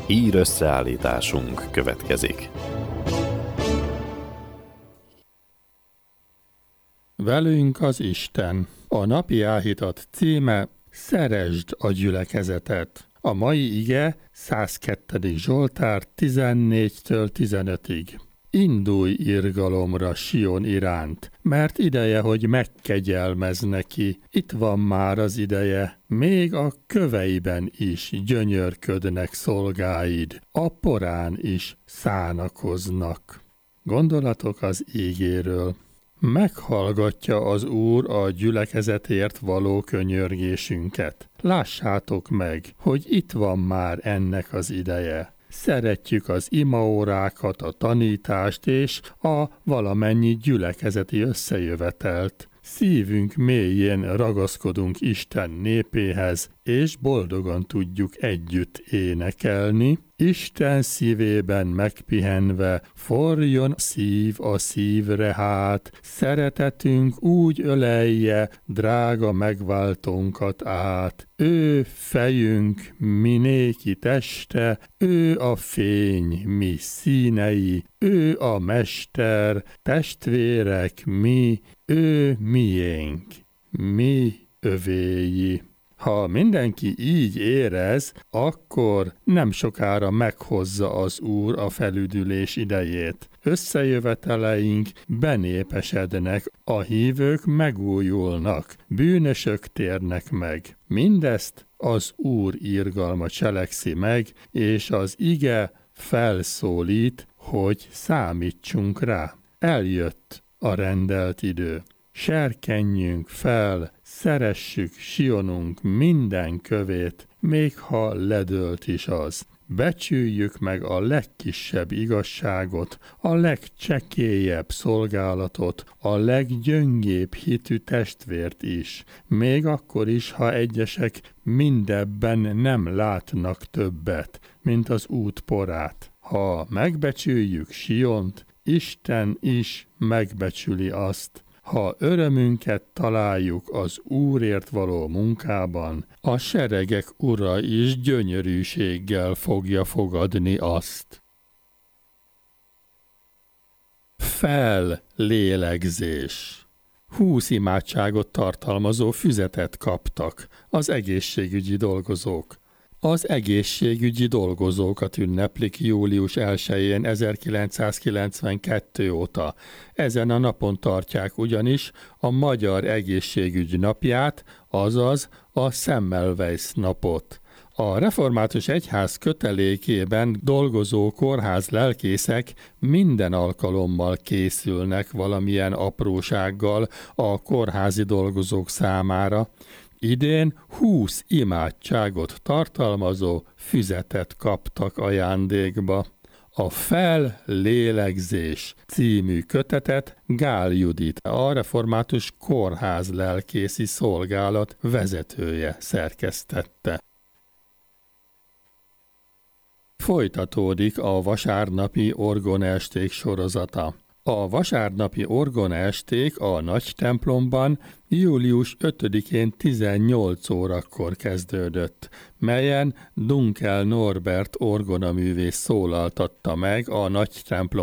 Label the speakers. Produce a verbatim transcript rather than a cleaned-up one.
Speaker 1: Hír összeállításunk következik.
Speaker 2: Velünk az Isten. A napi áhítat címe: Szeresd a gyülekezetet. A mai ige százkettő. Zsoltár tizennégytől tizenötig. Indulj irgalomra Sion iránt, mert ideje, hogy megkegyelmez neki. Itt van már az ideje, még a köveiben is gyönyörködnek szolgáid, a porán is szánakoznak. Gondolatok az ígéről. Meghallgatja az Úr a gyülekezetért való könyörgésünket. Lássátok meg, hogy itt van már ennek az ideje. Szeretjük az imaórákat, a tanítást és a valamennyi gyülekezeti összejövetelt. Szívünk mélyén ragaszkodunk Isten népéhez, és boldogan tudjuk együtt énekelni. Isten szívében megpihenve, forjon szív a szívre hát, szeretetünk úgy ölelje drága megváltónkat át. Ő fejünk, mi néki teste, ő a fény, mi színei, ő a mester, testvérek mi, ő miénk, mi övéi. Ha mindenki így érez, akkor nem sokára meghozza az Úr a felüdülés idejét. Összejöveteleink benépesednek, a hívők megújulnak, bűnösök térnek meg. Mindezt az Úr irgalma cselekszi meg, és az ige felszólít, hogy számítsunk rá. Eljött a rendelt idő. Serkenjünk fel, szeressük Sionunk minden kövét, még ha ledőlt is az. Becsüljük meg a legkisebb igazságot, a legcsekélyebb szolgálatot, a leggyöngébb hitű testvért is, még akkor is, ha egyesek mindebben nem látnak többet, mint az út porát. Ha megbecsüljük Siont, Isten is megbecsüli azt. Ha örömünket találjuk az Úrért való munkában, a seregek Ura is gyönyörűséggel fogja fogadni azt. Fellélegzés. Húsz imádságot tartalmazó füzetet kaptak az egészségügyi dolgozók. Az egészségügyi dolgozókat ünneplik július elsején ezerkilencszázkilencvenkettő óta. Ezen a napon tartják ugyanis a Magyar Egészségügy napját, azaz a Semmelweis napot. A református egyház kötelékében dolgozó kórház lelkészek minden alkalommal készülnek valamilyen aprósággal a kórházi dolgozók számára. Idén húsz imádságot tartalmazó füzetet kaptak ajándékba. A Fellélegzés című kötetet Gál Judit, a református kórház lelkészi szolgálat vezetője szerkesztette. Folytatódik a vasárnapi orgonaesték sorozata. A vasárnapi orgonaesték a nagy templomban július ötödikén tizennyolc órakor kezdődött, melyen Dunkel Norbert orgonaművész szólaltatta meg a nagy templom